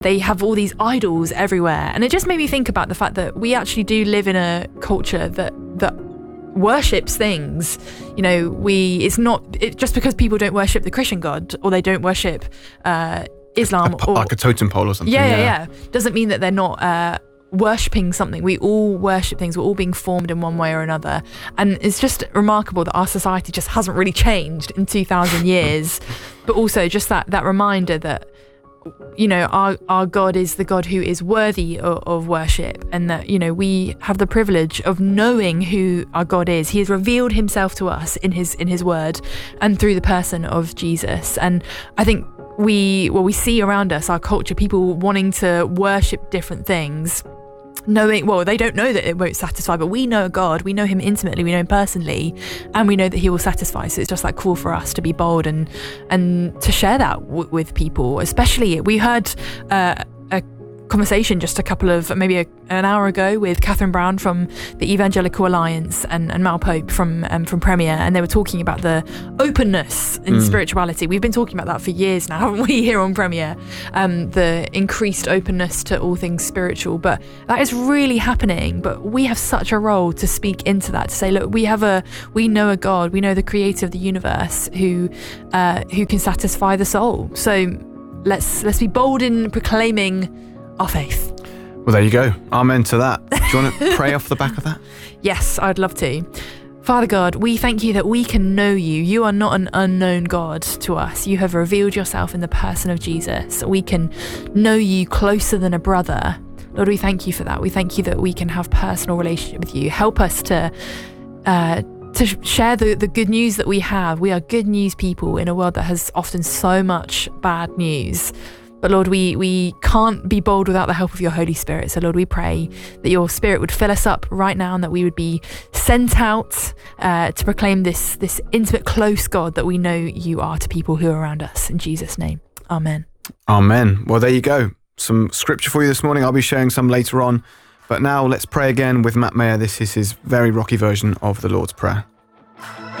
They have all these idols everywhere. And it just made me think about the fact that we actually do live in a culture that worships things. You know, just because people don't worship the Christian God, or they don't worship Islam, or like a totem pole or something. Yeah. Doesn't mean that they're not worshipping something. We all worship things. We're all being formed in one way or another. And it's just remarkable that our society just hasn't really changed in 2,000 years. But also just that reminder that, you know, our God is the God who is worthy of worship, and that, you know, we have the privilege of knowing who our God is. He has revealed himself to us in his word and through the person of Jesus. And I think we see around us, our culture, people wanting to worship different things, knowing, well, they don't know that it won't satisfy, but we know God, we know him intimately, we know him personally, and we know that he will satisfy. So it's just like cool for us to be bold and to share that with people. Especially, we heard a conversation just maybe an hour ago with Catherine Brown from the Evangelical Alliance and Mal Pope from Premier, and they were talking about the openness in spirituality. We've been talking about that for years now, haven't we, here on Premier? The increased openness to all things spiritual, but that is really happening. But we have such a role to speak into that, to say, look, we know a God, we know the creator of the universe who can satisfy the soul. So let's be bold in proclaiming our faith. Well, there you go. Amen to that. Do you want to pray off the back of that? Yes, I'd love to. Father God, we thank you that we can know you. You are not an unknown God to us. You have revealed yourself in the person of Jesus. We can know you closer than a brother. Lord, we thank you for that. We thank you that we can have personal relationship with you. Help us to share the good news that we have. We are good news people in a world that has often so much bad news. But Lord, we can't be bold without the help of your Holy Spirit. So Lord, we pray that your Spirit would fill us up right now, and that we would be sent out to proclaim this intimate, close God that we know you are to people who are around us. In Jesus' name, amen. Amen. Well, there you go. Some scripture for you this morning. I'll be sharing some later on. But now let's pray again with Matt Mayer. This is his very rocky version of the Lord's Prayer.